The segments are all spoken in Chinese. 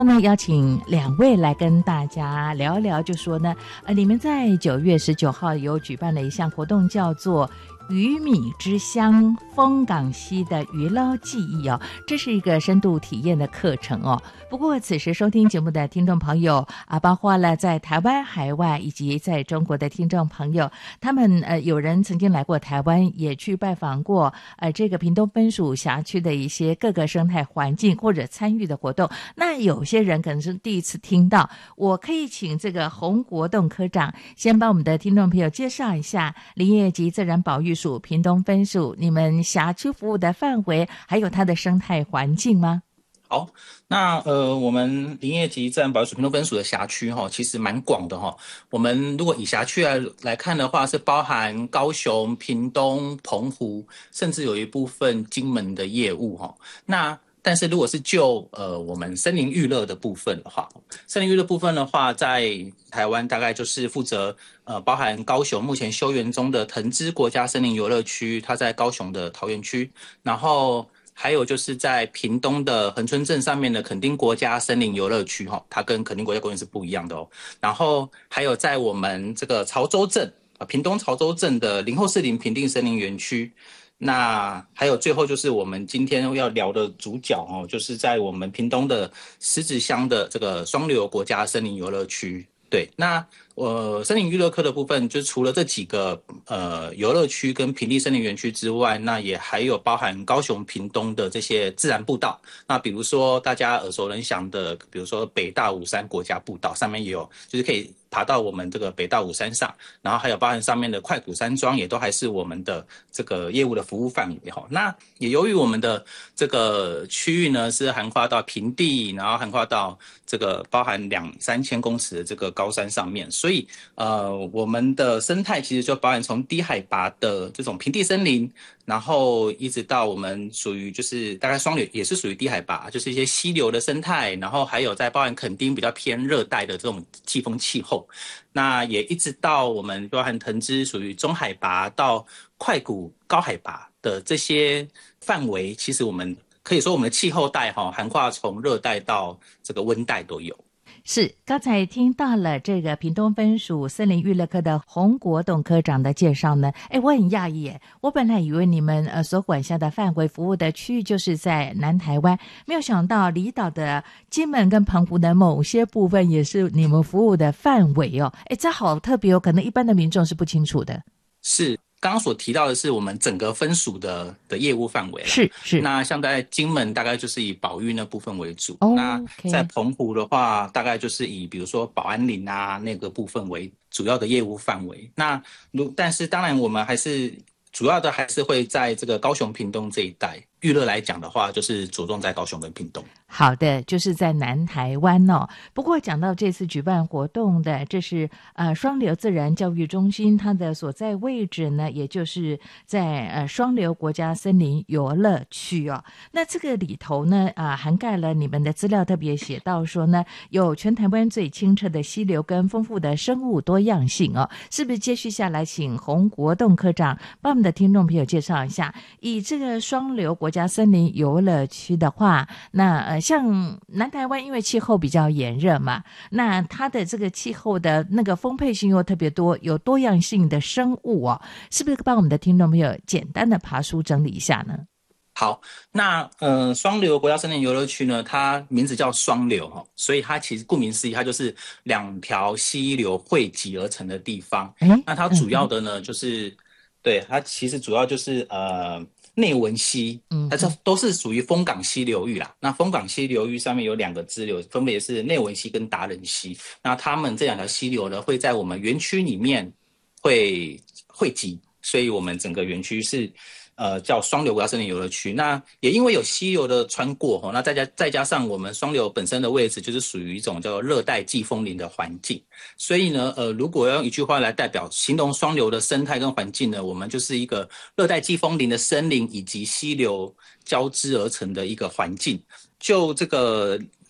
那邀请两位来跟大家聊一聊，就说呢，你们在9月19号有举办了一项活动，叫做鱼米之乡丰港溪的渔捞记忆哦，这是一个深度体验的课程哦。不过此时收听节目的听众朋友包括了在台湾海外以及在中国的听众朋友，他们有人曾经来过台湾，也去拜访过这个屏东分属辖区的一些各个生态环境或者参与的活动。那有些人可能是第一次听到，我可以请这个洪国栋科长先帮我们的听众朋友介绍一下林业及自然保育署屏东分署你们辖区服务的范围，还有它的生态环境吗？ 好，那我们林业及自然保育署屏东分署的辖区其实蛮广的我们如果以辖区来看的话，是包含高雄、屏东、澎湖，甚至有一部分金门的业务但是如果是就我们森林娱乐的部分的话，森林娱乐部分的话，在台湾大概就是负责包含高雄目前休园中的藤枝国家森林游乐区，它在高雄的桃园区，然后还有就是在屏东的恒春镇上面的垦丁国家森林游乐区它跟垦丁国家公园是不一样的然后还有在我们这个潮州镇屏东潮州镇的林后士林平定森林园区。那还有最后就是我们今天要聊的主角就是在我们屏东的狮子乡的这个双流国家森林游乐区。对，那森林娱乐科的部分，就除了这几个游乐区跟平地森林园区之外，那也还有包含高雄、屏东的这些自然步道。那比如说大家耳熟能详的，比如说北大武山国家步道，上面也有，就是可以爬到我们这个北大武山上，然后还有包含上面的快谷山庄，也都还是我们的这个业务的服务范围那也由于我们的这个区域呢是涵跨到平地，然后涵跨到这个包含2-3千公尺的这个高山上面，所以我们的生态其实就包含从低海拔的这种平地森林，然后一直到我们属于就是大概双流也是属于低海拔，就是一些溪流的生态，然后还有在包含垦丁比较偏热带的这种季风气候，那也一直到我们包含藤枝属于中海拔到快谷高海拔的这些范围，其实我们可以说我们的气候带涵跨从热带到这个温带都有。 是，刚才听到了这个屏东分署森林娱乐科的洪国栋科长的介绍呢，我很讶异耶，我本来以为你们所管辖的范围服务的区域就是在南台湾，没有想到离岛的金门跟澎湖的某些部分也是你们服务的范围哦，这好特别哦，可能一般的民众是不清楚的。 是。刚刚所提到的是我们整个分属的业务范围啦， 是。 那像在金门大概就是以保育那部分为主，那 okay. 在澎湖的话，大概就是以比如说保安林那个部分为主要的业务范围。但是当然我们还是主要的还是会在这个高雄屏东这一带，娱乐来讲的话，就是着重在高雄跟屏东。 好的，就是在南台湾哦。不过讲到这次举办活动的，这是双流自然教育中心，它的所在位置呢，也就是在双流国家森林游乐区哦。那这个里头呢，涵盖了你们的资料特别写到说呢，有全台湾最清澈的溪流跟丰富的生物多样性哦。是不是接续下来请洪国栋科长帮我们的听众朋友介绍一下，以这个双流国家森林游乐区的话，那像南台湾因为气候比较炎热嘛，那它的这个气候的那个丰沛性又特别多，有多样性的生物哦，是不是帮我们的听众朋友简单的爬书整理一下呢？ 好，那双流国家森林游乐区呢，它名字叫双流所以它其实顾名思义，它就是2条溪流汇集而成的地方。那它主要的呢，就是对它其实主要就是内文溪，它这都是属于丰港溪流域啦。那丰港溪流域上面有2个支流，分别是内文溪跟达人溪。那他们这2条溪流呢，会在我们园区里面会汇集，所以我们整个园区是叫双流国家森林游乐区。那也因为有溪流的穿过那再加上我们双流本身的位置就是属于一种叫做热带季风林的环境，所以呢如果要用一句话来代表形容双流的生态跟环境呢，我们就是一个热带季风林的森林以及溪流交织而成的一个环境。就这个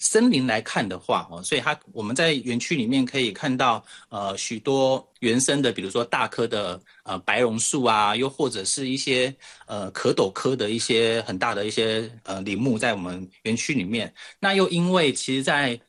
森林来看的话，所以我们在园区里面可以看到许多原生的，比如说大棵的白榕树啊，又或者是一些壳斗科的一些很大的一些林木在我们园区里面。那又因为其实在